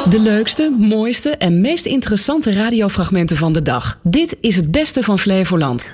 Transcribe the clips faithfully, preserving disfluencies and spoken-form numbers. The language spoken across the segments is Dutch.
De leukste, mooiste en meest interessante radiofragmenten van de dag. Dit is het beste van Flevoland.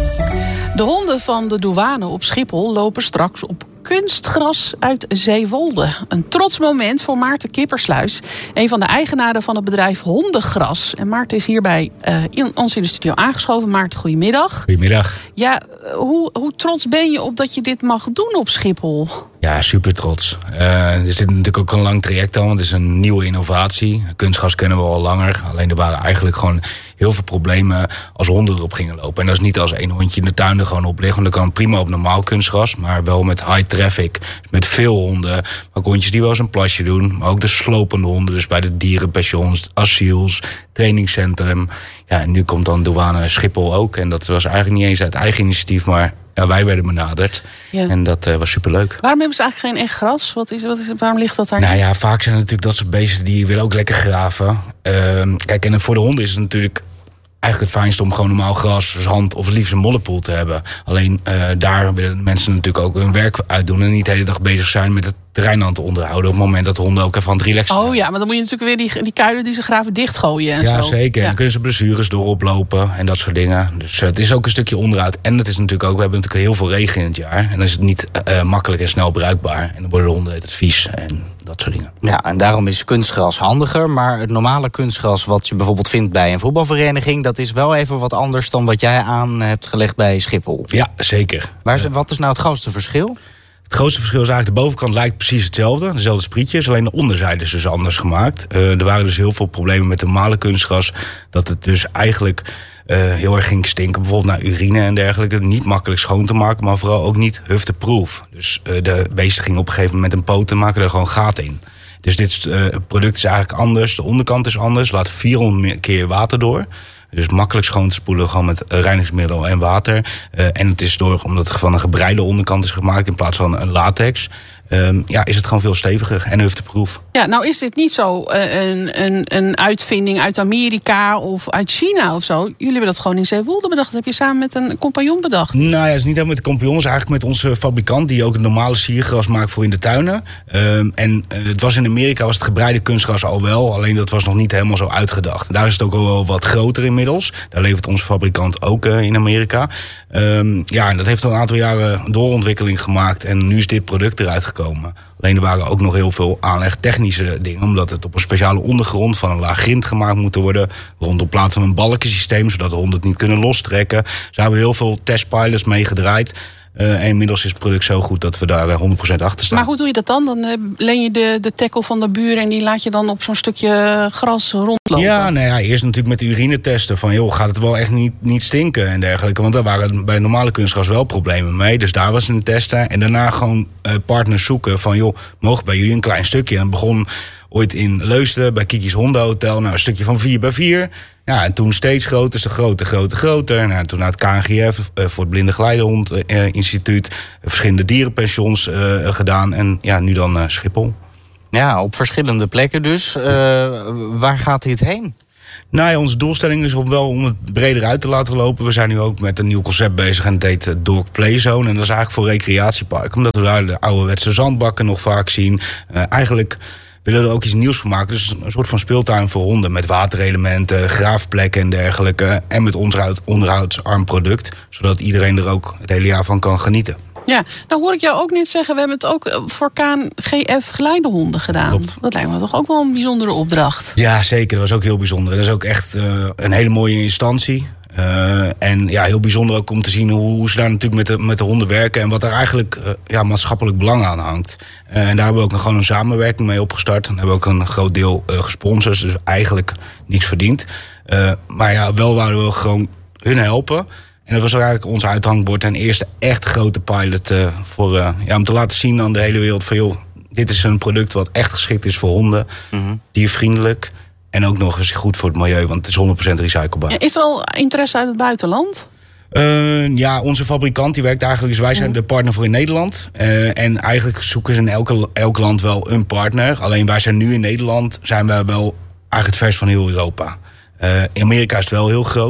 De honden van de douane op Schiphol lopen straks op kunstgras uit Zeewolde. Een trots moment voor Maarten Kippersluis, een van de eigenaren van het bedrijf Hondengras. En Maarten is hierbij uh, in ons in de studio aangeschoven. Maarten, goedemiddag. Goedemiddag. Ja, hoe, hoe trots ben je op dat je dit mag doen op Schiphol? Ja, super trots. Uh, er zit natuurlijk ook een lang traject aan, want het is een nieuwe innovatie. Kunstgras kennen we al langer. Alleen er waren eigenlijk gewoon heel veel problemen als honden erop gingen lopen. En dat is niet als één hondje in de tuin er gewoon op ligt. Want dat kan prima op normaal kunstgras, maar wel met high traffic. Met veel honden. Ook hondjes die wel eens een plasje doen. Maar ook de slopende honden, dus bij de dierenpensions, asiels, trainingscentrum. Ja, en nu komt dan douane Schiphol ook. En dat was eigenlijk niet eens uit eigen initiatief, maar ja, wij werden benaderd. Ja. En dat uh, was superleuk. Waarom hebben ze eigenlijk geen echt gras? Wat is, wat is, waarom ligt dat daar nou niet? Ja, vaak zijn het natuurlijk dat soort beesten die willen ook lekker graven. Uh, kijk, en voor de honden is het natuurlijk eigenlijk het fijnste om gewoon normaal gras, zand of het liefst een modderpoel te hebben. Alleen uh, daar willen mensen natuurlijk ook hun werk uitdoen en niet de hele dag bezig zijn met het terrein aan te onderhouden op het moment dat de honden ook even aan het relaxen zijn. Oh ja, maar dan moet je natuurlijk weer die, die kuilen die ze graven dichtgooien en ja, zo. Zeker. Ja. Dan kunnen ze blessures door oplopen en dat soort dingen. Dus uh, het is ook een stukje onderhoud. En het is natuurlijk ook, we hebben natuurlijk heel veel regen in het jaar. En dan is het niet uh, makkelijk en snel bruikbaar. En dan worden de honden het vies en dat soort dingen. Ja, en daarom is kunstgras handiger. Maar het normale kunstgras wat je bijvoorbeeld vindt bij een voetbalvereniging, dat is wel even wat anders dan wat jij aan hebt gelegd bij Schiphol. Ja, zeker. Waar is, wat is nou het grootste verschil? Het grootste verschil is eigenlijk, de bovenkant lijkt precies hetzelfde. Dezelfde sprietjes, alleen de onderzijde is dus anders gemaakt. Uh, er waren dus heel veel problemen met de normale kunstgras. Dat het dus eigenlijk uh, heel erg ging stinken. Bijvoorbeeld naar urine en dergelijke. Niet makkelijk schoon te maken, maar vooral ook niet hufteproof. Dus uh, de beesten gingen op een gegeven moment een poot en maken er gewoon gaten in. Dus dit uh, product is eigenlijk anders. De onderkant is anders. Laat vierhonderd keer water door. Dus makkelijk schoon te spoelen, gewoon met reinigingsmiddel en water. Uh, en het is door, omdat het van een gebreide onderkant is gemaakt in plaats van een latex. Um, ja, is het gewoon veel steviger en hufteproof. Ja, nou is dit niet zo uh, een, een, een uitvinding uit Amerika of uit China of zo. Jullie hebben dat gewoon in Zeewolde bedacht. Dat heb je samen met een compagnon bedacht. Nou ja, het is niet helemaal met de compagnon. Het is eigenlijk met onze fabrikant die ook het normale siergras maakt voor in de tuinen. Um, en uh, het was in Amerika was het gebreide kunstgras al wel. Alleen dat was nog niet helemaal zo uitgedacht. Daar is het ook al wel wat groter inmiddels. Daar levert onze fabrikant ook uh, in Amerika. Um, ja, en dat heeft al een aantal jaren doorontwikkeling gemaakt. En nu is dit product eruit gekomen. Alleen er waren ook nog heel veel aanlegtechnische dingen, omdat het op een speciale ondergrond van een laag grind gemaakt moet worden, rondom plaats van een balkensysteem, zodat de honden het niet kunnen lostrekken. Dus daar hebben we heel veel testpilots mee gedraaid. Uh, en inmiddels is het product zo goed dat we daar honderd procent achter staan. Maar hoe doe je dat dan? Dan uh, leen je de, de tackle van de buren en die laat je dan op zo'n stukje gras rondlopen? Ja, nou ja, eerst natuurlijk met de urine testen. Van joh, gaat het wel echt niet, niet stinken en dergelijke. Want daar waren bij normale kunstgras wel problemen mee. Dus daar was een testen. En daarna gewoon uh, partners zoeken van joh, mogen bij jullie een klein stukje? En het begon ooit in Leusden bij Kiki's Hondenhotel. Nou, een stukje van vier bij vier. Ja, en toen steeds groter, de groter, groter, groter. Nou, toen naar het K N G F, uh, voor het Blinde Geleidehond uh, Instituut, uh, verschillende dierenpensions uh, gedaan. En ja, nu dan uh, Schiphol. Ja, op verschillende plekken dus. Uh, waar gaat dit heen? Nou ja, onze doelstelling is om wel om het breder uit te laten lopen. We zijn nu ook met een nieuw concept bezig en het heet Dog Playzone. En dat is eigenlijk voor recreatiepark. Omdat we daar de ouderwetse zandbakken nog vaak zien. Uh, eigenlijk willen we er ook iets nieuws van maken. Dus een soort van speeltuin voor honden met waterelementen, graafplekken en dergelijke. En met onderhoud, onderhoudsarm product. Zodat iedereen er ook het hele jaar van kan genieten. Ja, nou hoor ik jou ook net zeggen, we hebben het ook voor K N G F geleidehonden gedaan. Klopt. Dat lijkt me toch ook wel een bijzondere opdracht. Ja, zeker. Dat was ook heel bijzonder. Dat is ook echt uh, een hele mooie instantie. Uh, en ja, heel bijzonder ook om te zien hoe, hoe ze daar natuurlijk met de, met de honden werken. En wat daar eigenlijk uh, ja, maatschappelijk belang aan hangt. Uh, en daar hebben we ook nog gewoon een samenwerking mee opgestart. Daar hebben we ook een groot deel uh, gesponsord. Dus eigenlijk niks verdiend. Uh, maar ja, wel wouden we gewoon hun helpen. En dat was eigenlijk ons uithangbord en eerste echt grote pilot uh, voor, uh, ja, om te laten zien aan de hele wereld van joh, dit is een product wat echt geschikt is voor honden, mm-hmm. diervriendelijk en ook nog eens goed voor het milieu, want het is honderd procent recyclebaar. Ja, is er al interesse uit het buitenland? Uh, ja, onze fabrikant die werkt eigenlijk, dus wij zijn de partner voor in Nederland. Uh, en eigenlijk zoeken ze in elke, elk land wel een partner. Alleen wij zijn nu in Nederland, zijn wij wel eigenlijk het vers van heel Europa. Uh, in Amerika is het wel heel groot.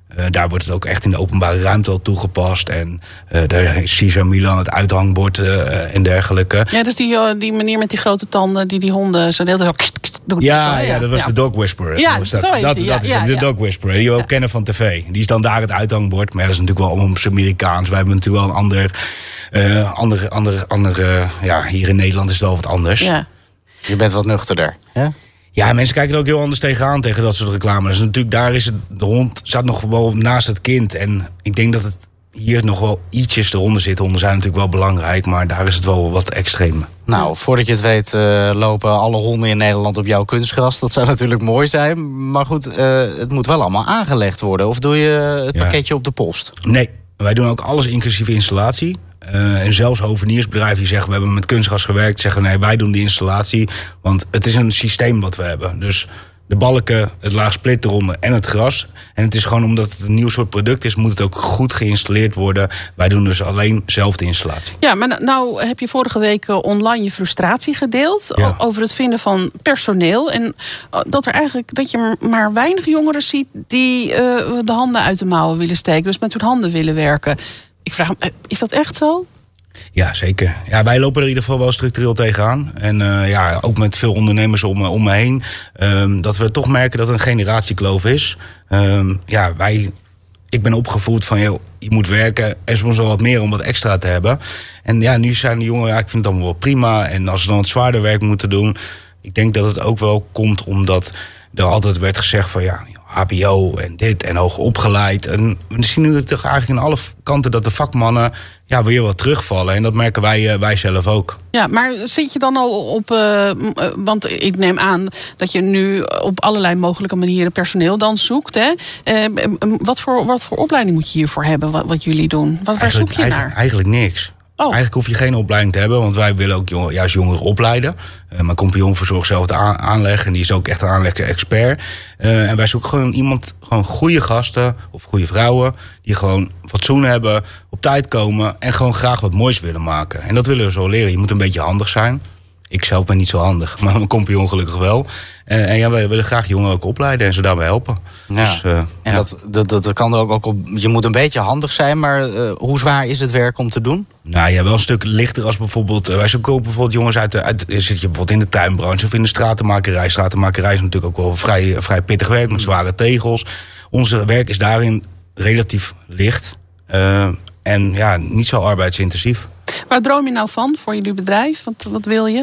Uh, daar wordt het ook echt in de openbare ruimte al toegepast. En uh, daar is Cesar Milan, het uithangbord uh, en dergelijke. Ja, dus die, uh, die meneer met die grote tanden die die honden zo de hele tijd doet. Ja, zo, ja, ja, dat was ja. de Dog Whisperer. Ja, was dat. zo heet dat, die, dat ja, is ja, de Dog Whisperer, die we ook ja. kennen van tv. Die is dan daar het uithangbord. Maar ja, dat is natuurlijk wel om zijn Amerikaans. Wij hebben natuurlijk wel een ander... Uh, andere, andere, andere, ja, hier in Nederland is het wel wat anders. Ja. Je bent wat nuchterder, ja? Ja, mensen kijken er ook heel anders tegenaan, tegen dat soort reclame. Dus natuurlijk, daar is het, de hond staat nog wel naast het kind. En ik denk dat het hier nog wel ietsjes eronder zit. Honden zijn natuurlijk wel belangrijk, maar daar is het wel wat extreem. Nou, voordat je het weet uh, lopen alle honden in Nederland op jouw kunstgras. Dat zou natuurlijk mooi zijn. Maar goed, uh, het moet wel allemaal aangelegd worden. Of doe je het ja. pakketje op de post? Nee, wij doen ook alles inclusief installatie. Uh, en zelfs hoveniersbedrijven die zeggen, we hebben met kunstgras gewerkt, zeggen nee, wij doen die installatie. Want het is een systeem wat we hebben. Dus de balken, het laag split eronder en het gras. En het is gewoon omdat het een nieuw soort product is, moet het ook goed geïnstalleerd worden. Wij doen dus alleen zelf de installatie. Ja, maar nou heb je vorige week online je frustratie gedeeld ja. over het vinden van personeel. En dat er eigenlijk dat je maar weinig jongeren ziet die uh, de handen uit de mouwen willen steken. Dus met hun handen willen werken. Ik vraag me, is dat echt zo? Ja, zeker. Ja, wij lopen er in ieder geval wel structureel tegenaan. En uh, ja, ook met veel ondernemers om, om me heen. Um, dat we toch merken dat er een generatiekloof is. Um, ja, wij... Ik ben opgevoed van, joh, je moet werken en soms wel wat meer om wat extra te hebben. En ja, nu zijn de jongeren, ja, ik vind het allemaal wel prima. En als ze dan het zwaarder werk moeten doen... Ik denk dat het ook wel komt omdat er altijd werd gezegd van, ja, H B O en dit en hoog opgeleid. En we zien nu toch eigenlijk in alle kanten dat de vakmannen ja, weer wat terugvallen. En dat merken wij, uh, wij zelf ook. Ja, maar zit je dan al op... Uh, want ik neem aan dat je nu op allerlei mogelijke manieren personeel dan zoekt. Hè? Uh, wat, voor, wat voor opleiding moet je hiervoor hebben, wat, wat jullie doen? Wat, waar zoek je eigenlijk, naar? Eigenlijk niks. Oh. Eigenlijk hoef je geen opleiding te hebben, want wij willen ook jong, juist jongeren opleiden. Uh, mijn compagnon verzorgt zelf de aan, aanleg en die is ook echt een aanleg-expert. Uh, en wij zoeken gewoon iemand, gewoon goede gasten of goede vrouwen, die gewoon fatsoen hebben, op tijd komen en gewoon graag wat moois willen maken. En dat willen we zo leren. Je moet een beetje handig zijn. Ik zelf ben niet zo handig, maar mijn compagnon gelukkig wel. Uh, en ja, wij willen graag jongeren ook opleiden en ze daarbij helpen. Ja. Dus, uh, en ja. dat, dat, dat kan er ook, ook op. Je moet een beetje handig zijn, maar uh, hoe zwaar is het werk om te doen? Nou ja, wel een stuk lichter als bijvoorbeeld... Uh, wij zoeken ook bijvoorbeeld jongens uit, de, uit... Zit je bijvoorbeeld in de tuinbranche of in de stratenmakerij. Stratenmakerij is natuurlijk ook wel vrij, vrij pittig werk met zware tegels. Onze werk is daarin relatief licht. Uh, en ja, niet zo arbeidsintensief. Waar droom je nou van voor jullie bedrijf? Wat, wat wil je?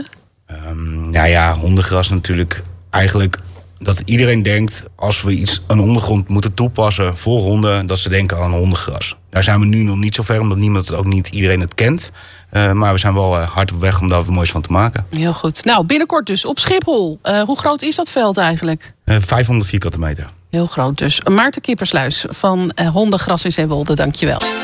Um, nou ja, hondengras natuurlijk. Eigenlijk dat iedereen denkt, als we iets een ondergrond moeten toepassen voor honden, dat ze denken aan hondengras. Daar zijn we nu nog niet zo ver, omdat niemand het ook niet iedereen het kent. Uh, maar we zijn wel uh, hard op weg om daar wat moois van te maken. Heel goed. Nou, binnenkort dus op Schiphol. Uh, hoe groot is dat veld eigenlijk? Uh, vijfhonderd vierkante meter. Heel groot dus. Maarten Kippersluis van uh, Hondengras in Zeewolde, dankjewel.